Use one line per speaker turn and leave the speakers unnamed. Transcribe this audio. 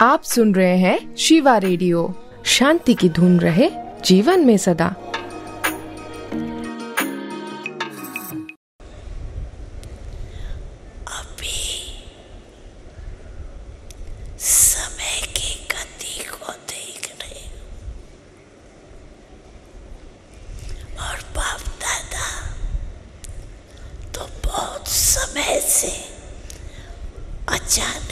आप सुन रहे हैं शिवा रेडियो। शांति की धुन रहे जीवन में सदा।
अभी समय की गति को देख रहे हो और बाप दादा तो बहुत समय से अचानक